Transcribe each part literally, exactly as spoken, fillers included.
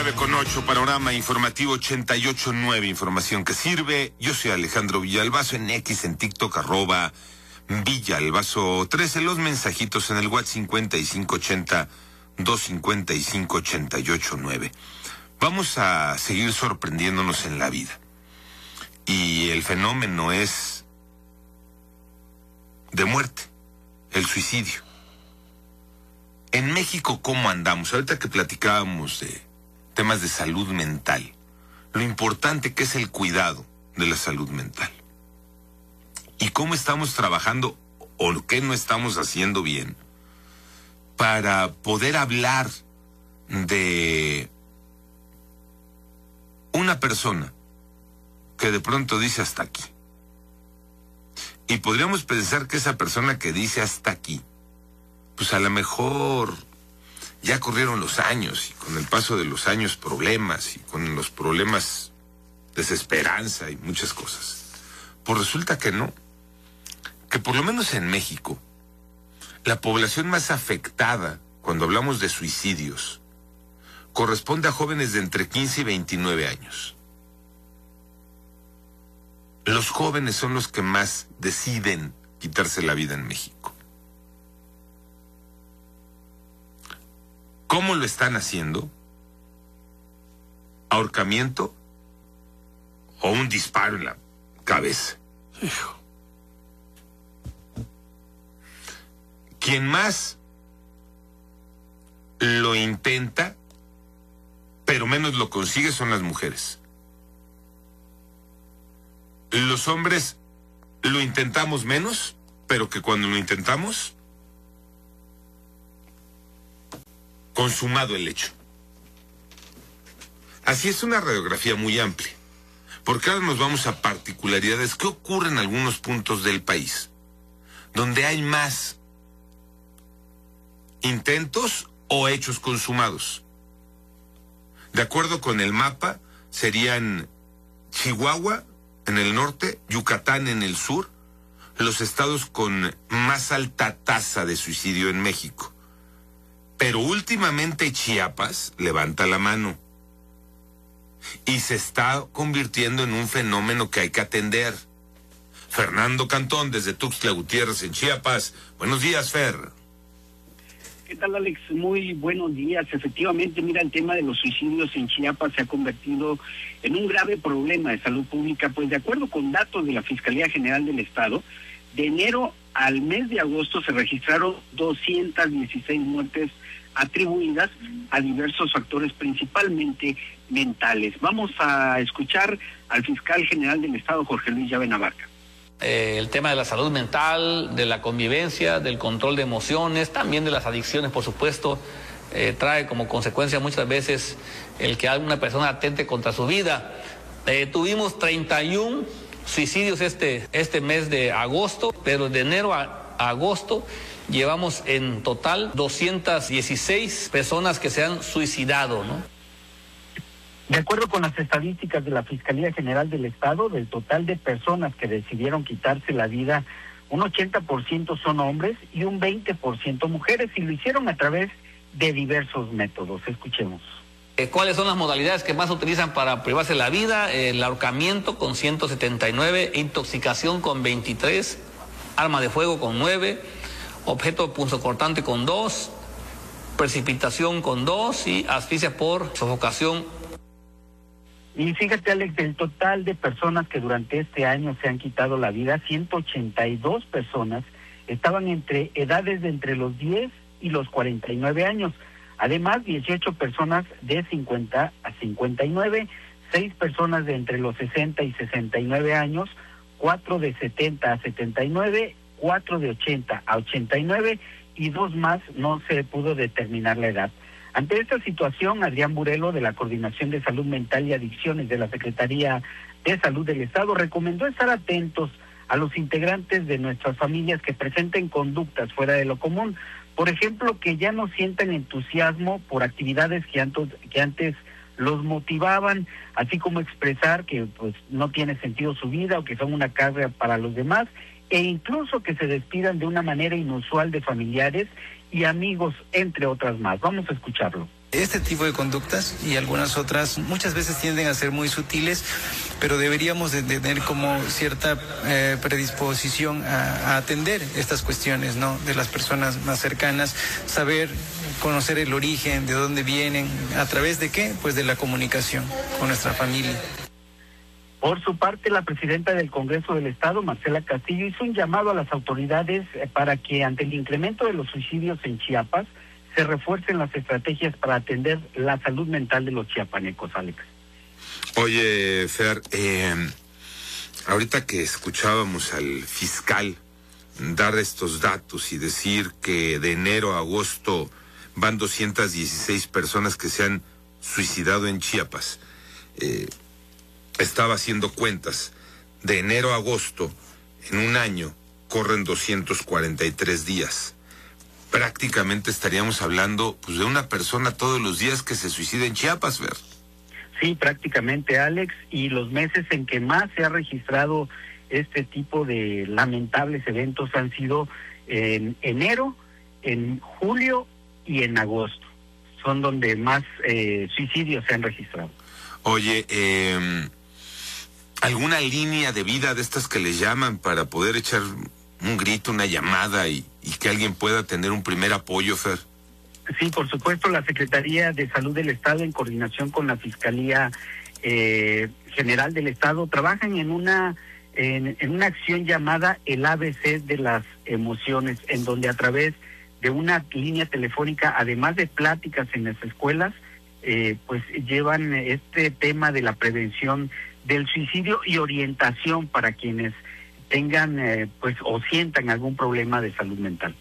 nueve con ocho, panorama informativo ochenta y ocho punto nueve, información que sirve. Yo soy Alejandro Villalbazo, en X, en TikTok, arroba Villalbazo trece, los mensajitos en el WhatsApp cincuenta y cinco ochenta, doscientos cincuenta y cinco, ochenta y ocho nueve. Vamos a seguir sorprendiéndonos en la vida. Y el fenómeno es de muerte, el suicidio. En México, ¿cómo andamos? Ahorita que platicábamos de temas de salud mental, lo importante que es el cuidado de la salud mental. Y cómo estamos trabajando, o qué no estamos haciendo bien, para poder hablar de una persona que de pronto dice hasta aquí. Y podríamos pensar que esa persona que dice hasta aquí, pues a lo mejor ya corrieron los años, y con el paso de los años problemas, y con los problemas desesperanza y muchas cosas. Pues resulta que no, que por lo menos en México, la población más afectada cuando hablamos de suicidios corresponde a jóvenes de entre quince y veintinueve años. Los jóvenes son los que más deciden quitarse la vida en México. ¿Cómo lo están haciendo? ¿Ahorcamiento o un disparo en la cabeza? Hijo. Quien más lo intenta, pero menos lo consigue, son las mujeres. Los hombres lo intentamos menos, pero que cuando lo intentamos, consumado el hecho. Así es una radiografía muy amplia, porque ahora nos vamos a particularidades. ¿Qué ocurre en algunos puntos del país donde hay más intentos o hechos consumados? De acuerdo con el mapa, serían Chihuahua en el norte, Yucatán en el sur, los estados con más alta tasa de suicidio en México. Pero últimamente Chiapas levanta la mano y se está convirtiendo en un fenómeno que hay que atender. Fernando Cantón, desde Tuxtla Gutiérrez, en Chiapas. Buenos días, Fer. ¿Qué tal, Alex? Muy buenos días. Efectivamente, mira, el tema de los suicidios en Chiapas se ha convertido en un grave problema de salud pública, pues de acuerdo con datos de la Fiscalía General del Estado, de enero al mes de agosto se registraron doscientas dieciséis muertes atribuidas a diversos factores, principalmente mentales. Vamos a escuchar al fiscal general del Estado, Jorge Luis Llave Navarca. Eh, el tema de la salud mental, de la convivencia, del control de emociones, también de las adicciones, por supuesto, eh, trae como consecuencia muchas veces el que una persona atente contra su vida. Eh, tuvimos treinta y uno suicidios este, este mes de agosto, pero de enero a, a agosto llevamos en total doscientas dieciséis personas que se han suicidado, ¿no? De acuerdo con las estadísticas de la Fiscalía General del Estado, del total de personas que decidieron quitarse la vida, un ochenta por ciento son hombres y un veinte por ciento mujeres, y lo hicieron a través de diversos métodos. Escuchemos. ¿Cuáles son las modalidades que más se utilizan para privarse la vida? El ahorcamiento con ciento setenta y nueve, intoxicación con veintitrés, arma de fuego con nueve, objeto punzocortante con dos, precipitación con dos y asfixia por sofocación. Y fíjate, Alex, del total de personas que durante este año se han quitado la vida, ciento ochenta y dos personas estaban entre edades de entre los diez y los cuarenta y nueve años. Además, dieciocho personas de cincuenta a cincuenta y nueve, seis personas de entre los sesenta y sesenta y nueve años, cuatro de setenta a setenta y nueve, cuatro de ochenta a ochenta y nueve y dos más no se pudo determinar la edad. Ante esta situación, Adrián Burelo, de la Coordinación de Salud Mental y Adicciones de la Secretaría de Salud del Estado, recomendó estar atentos a los integrantes de nuestras familias que presenten conductas fuera de lo común. Por ejemplo, que ya no sientan entusiasmo por actividades que antes, que antes los motivaban, así como expresar que pues no tiene sentido su vida o que son una carga para los demás, e incluso que se despidan de una manera inusual de familiares y amigos, entre otras más. Vamos a escucharlo. Este tipo de conductas y algunas otras muchas veces tienden a ser muy sutiles, pero deberíamos de, de tener como cierta eh, predisposición a, a atender estas cuestiones, ¿no? De las personas más cercanas, saber, conocer el origen, de dónde vienen, a través de qué, pues de la comunicación con nuestra familia. Por su parte, la presidenta del Congreso del Estado, Marcela Castillo, hizo un llamado a las autoridades para que ante el incremento de los suicidios en Chiapas, se refuercen las estrategias para atender la salud mental de los chiapanecos, Alex. Oye, Fer, eh, ahorita que escuchábamos al fiscal dar estos datos y decir que de enero a agosto van doscientas dieciséis personas que se han suicidado en Chiapas, eh, estaba haciendo cuentas, de enero a agosto, en un año, corren doscientos cuarenta y tres días. Prácticamente estaríamos hablando pues de una persona todos los días que se suicida en Chiapas, Fer. Sí, prácticamente, Alex, y los meses en que más se ha registrado este tipo de lamentables eventos han sido en enero, en julio y en agosto. Son donde más eh, suicidios se han registrado. Oye, eh, ¿alguna línea de vida de estas que les llaman para poder echar un grito, una llamada y, y que alguien pueda tener un primer apoyo, Fer? Sí, por supuesto, la Secretaría de Salud del Estado, en coordinación con la Fiscalía eh, General del Estado, trabajan en una en, en una acción llamada el A B C de las emociones, en donde a través de una línea telefónica, además de pláticas en las escuelas, eh, pues llevan este tema de la prevención del suicidio y orientación para quienes tengan eh, pues o sientan algún problema de salud mental.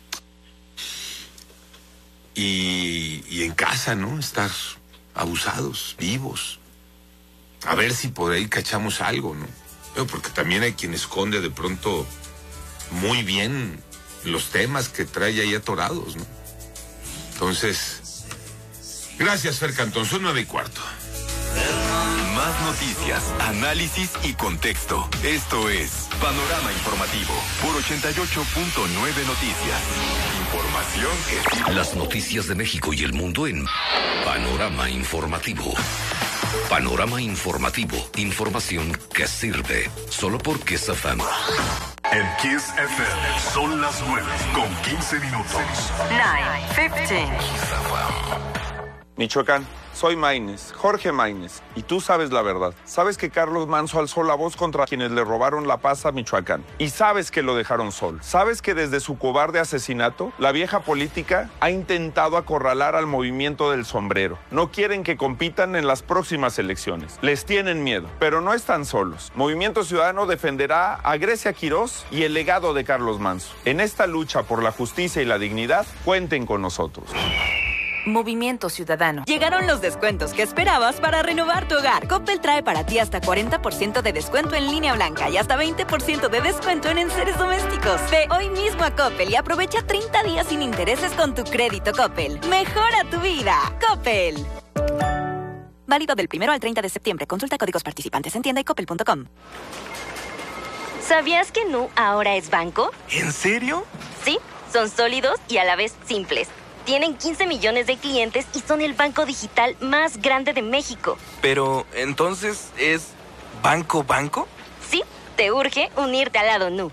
Y, y en casa, ¿no? Estar abusados, vivos. A ver si por ahí cachamos algo, ¿no? Pero porque también hay quien esconde de pronto muy bien los temas que trae ahí atorados, ¿no? Entonces, gracias, Fer Cantón, son nueve y cuarto. Más noticias, análisis y contexto. Esto es Panorama Informativo por ochenta y ocho punto nueve Noticias. Información que sirve. Las noticias de México y el mundo en Panorama Informativo. Panorama Informativo. Información que sirve. Solo por Kiss F M. En Kiss F M son las nueve con quince minutos. nueve, quince. Michoacán, soy Maínez, Jorge Maínez, y tú sabes la verdad. Sabes que Carlos Manso alzó la voz contra quienes le robaron la paz a Michoacán. Y sabes que lo dejaron sol. Sabes que desde su cobarde asesinato, la vieja política ha intentado acorralar al movimiento del sombrero. No quieren que compitan en las próximas elecciones. Les tienen miedo, pero no están solos. Movimiento Ciudadano defenderá a Grecia Quirós y el legado de Carlos Manso. En esta lucha por la justicia y la dignidad, cuenten con nosotros. Movimiento Ciudadano. Llegaron los descuentos que esperabas para renovar tu hogar. Coppel trae para ti hasta cuarenta por ciento de descuento en línea blanca y hasta veinte por ciento de descuento en enseres domésticos. Ve hoy mismo a Coppel y aprovecha treinta días sin intereses con tu crédito Coppel. Mejora tu vida. Coppel. Válido del primero al treinta de septiembre. Consulta códigos participantes en tienda y coppel punto com. ¿Sabías que Nu ahora es banco? ¿En serio? Sí, son sólidos y a la vez simples. Tienen quince millones de clientes y son el banco digital más grande de México. Pero, ¿entonces es banco banco? Sí, te urge unirte al lado Nu.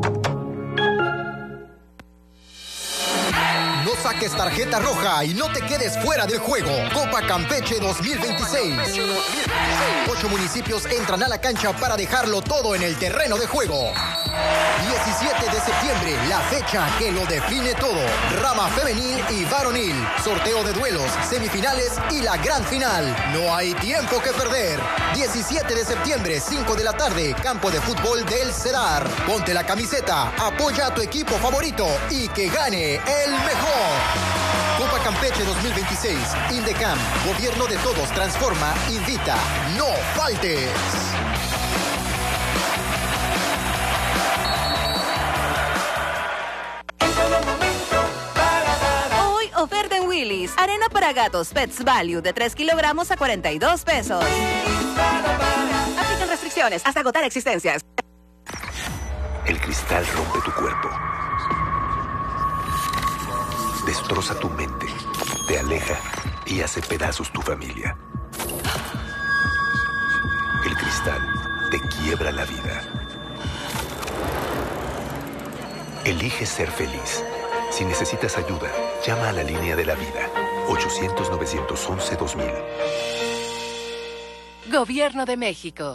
No saques tarjeta roja y no te quedes fuera del juego. Copa Campeche dos mil veintiséis. Ocho municipios entran a la cancha para dejarlo todo en el terreno de juego. diecisiete de septiembre, la fecha que lo define todo. Rama femenil y varonil. Sorteo de duelos, semifinales y la gran final. No hay tiempo que perder. diecisiete de septiembre, cinco de la tarde, campo de fútbol del Cedar. Ponte la camiseta, apoya a tu equipo favorito y que gane el mejor. Copa Campeche dos mil veintiséis. Indecam, Gobierno de Todos transforma, invita. No faltes. Oferta en Willy's. Arena para gatos Pets Value de tres kilogramos a cuarenta y dos pesos. Aplican restricciones hasta agotar existencias. El cristal rompe tu cuerpo. Destroza tu mente. Te aleja y hace pedazos tu familia. El cristal te quiebra la vida. Elige ser feliz. Si necesitas ayuda, llama a la línea de la vida. ochocientos, novecientos once, dos mil. Gobierno de México.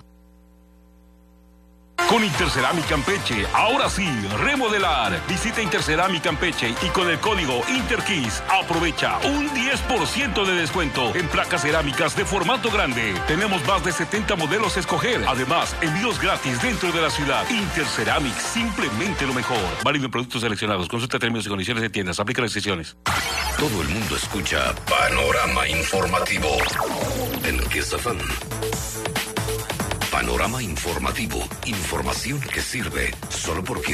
Con Interceramic Campeche, ahora sí, remodelar. Visita Interceramic Campeche y con el código INTERKISS aprovecha un diez por ciento de descuento en placas cerámicas de formato grande. Tenemos más de setenta modelos a escoger. Además, envíos gratis dentro de la ciudad. Interceramic, simplemente lo mejor. Válido en productos seleccionados. Consulta términos y condiciones de tiendas. Aplica restricciones. Todo el mundo escucha Panorama Informativo en Kiss F M. Panorama Informativo. Información que sirve solo porque